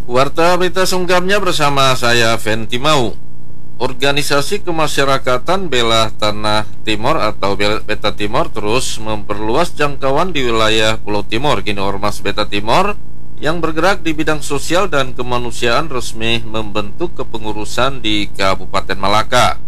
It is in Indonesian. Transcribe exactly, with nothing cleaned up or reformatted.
Warta berita selengkapnya bersama saya Venti Mau. Organisasi Kemasyarakatan Bela Tanah Timor atau Beta Timor terus memperluas jangkauan di wilayah Pulau Timor. Kini Ormas Beta Timor yang bergerak di bidang sosial dan kemanusiaan resmi membentuk kepengurusan di Kabupaten Malaka.